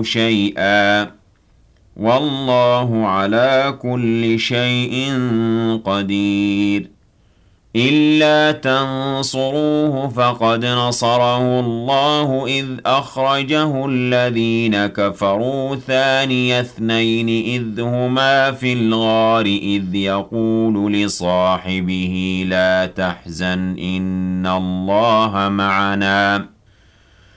شيئا والله على كل شيء قدير إلا تنصروه فقد نصره الله إذ أخرجه الذين كفروا ثاني اثنين إذ هما في الغار إذ يقول لصاحبه لا تحزن إن الله معنا